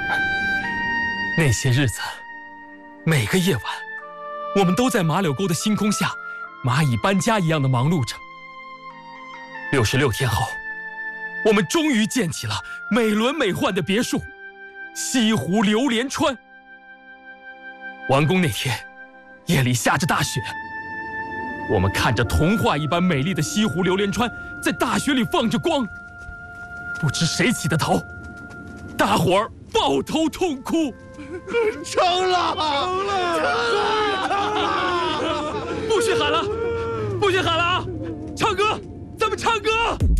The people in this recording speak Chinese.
那些日子，每个夜晚，我们都在马柳沟的星空下，蚂蚁搬家一样的忙碌着。66天后，我们终于建起了美轮美奂的别墅——西湖榴莲川。完工那天，夜里下着大雪，我们看着童话一般美丽的西湖榴莲川在大雪里放着光，不知谁起的头，大伙儿抱头痛哭。 成了！ 不许喊了，不许喊了啊！唱歌，咱们唱歌。